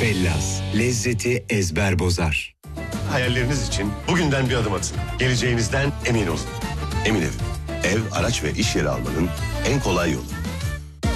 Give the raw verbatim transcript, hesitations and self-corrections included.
Fellas, lezzeti ezber bozar. Hayalleriniz için bugünden bir adım atın. Geleceğinizden emin olun. Emin Ev, ev, araç ve iş yeri almanın en kolay yolu.